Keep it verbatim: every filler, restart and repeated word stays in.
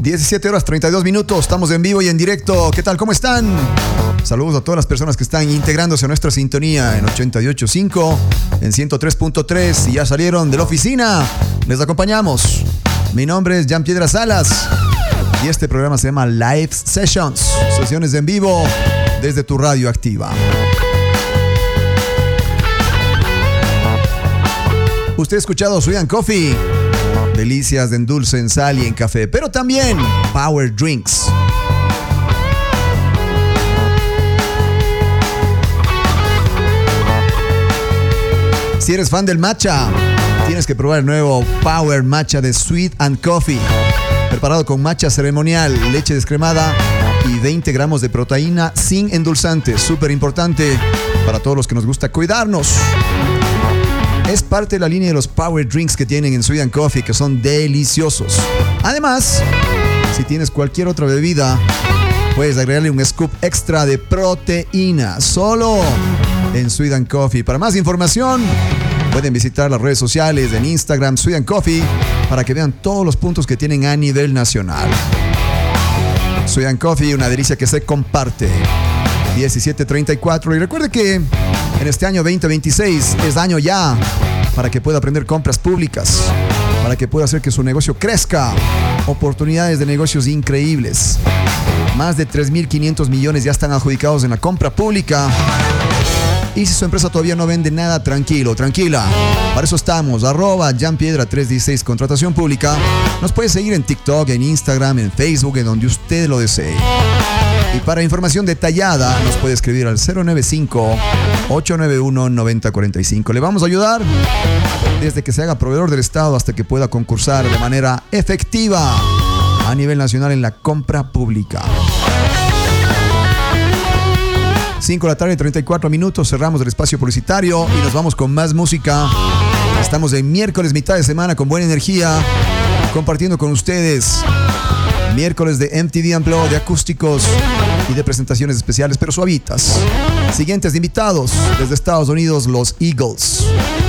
diecisiete horas treinta y dos minutos, estamos en vivo y en directo. ¿Qué tal? ¿Cómo están? Saludos a todas las personas que están integrándose a nuestra sintonía en ochenta y ocho punto cinco, en ciento tres punto tres y ya salieron de la oficina. Les acompañamos. Mi nombre es Jan Piedra Salas y este programa se llama Live Sessions, sesiones en vivo desde tu radio activa. Usted ha escuchado Sweet and Coffee, delicias de endulce en sal y en café, pero también Power Drinks. Si eres fan del matcha, tienes que probar el nuevo Power Matcha de Sweet and Coffee, preparado con matcha ceremonial, leche descremada y veinte gramos de proteína sin endulzantes. Súper importante para todos los que nos gusta cuidarnos. Es parte de la línea de los Power Drinks que tienen en Sweet and Coffee, que son deliciosos. Además, si tienes cualquier otra bebida, puedes agregarle un scoop extra de proteína, solo en Sweet and Coffee. Para más información, pueden visitar las redes sociales en Instagram, Sweet and Coffee, para que vean todos los puntos que tienen a nivel nacional. Sweet and Coffee, una delicia que se comparte. diecisiete treinta y cuatro. Y recuerde que en este año veinte veintiséis es año ya para que pueda aprender compras públicas, para que pueda hacer que su negocio crezca. Oportunidades de negocios increíbles. Más de tres mil quinientos millones ya están adjudicados en la compra pública. Y si su empresa todavía no vende nada, tranquilo, tranquila. Para eso estamos, arroba janpiedra trescientos dieciséis, contratación pública. Nos puede seguir en TikTok, en Instagram, en Facebook, en donde usted lo desee. Y para información detallada, nos puede escribir al cero nueve cinco, ocho nueve uno, nueve cero cuatro cinco. Le vamos a ayudar desde que se haga proveedor del Estado hasta que pueda concursar de manera efectiva a nivel nacional en la compra pública. cinco de la tarde, treinta y cuatro minutos, cerramos el espacio publicitario y nos vamos con más música. Estamos en miércoles, mitad de semana, con buena energía, compartiendo con ustedes miércoles de M T V Unplugged, de acústicos y de presentaciones especiales, pero suavitas. Siguientes invitados desde Estados Unidos, los Eagles.